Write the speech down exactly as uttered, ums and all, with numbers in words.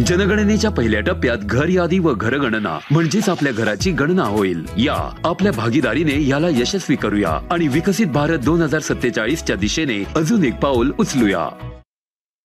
जनगणनेच्या पहिल्या टप्प्यात घर यादी व घरगणना म्हणजेच आपल्या घराची गणना होईल। या आपल्या भागीदारीने याला यशस्वी करूया आणि विकसित भारत दोन हजार सत्तेचाळीस च्या दिशेने अजून एक पाऊल उचलूया।